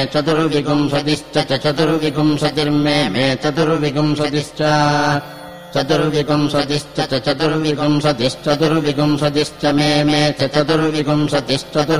चतुर्विंशतिश्च चतुर्विंशतिर्मे मे चतुर्विंशतिश्च चतुर्विंशतिश्च चतुर्विंशतिश्चतुर्विंशतिश्च मे मे चतुर्विंशतिश्चतुर्विंशतिश्च